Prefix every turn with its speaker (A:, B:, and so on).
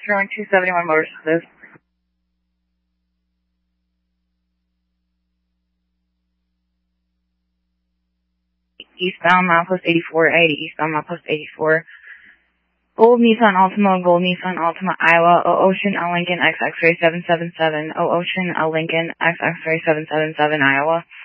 A: Sterling 271 Motor Service. Eastbound milepost 8480, eastbound milepost 84. Gold Nissan Altima, Iowa, Ocean L Lincoln X X-ray 777, Ocean L Lincoln X X-ray 777, Iowa.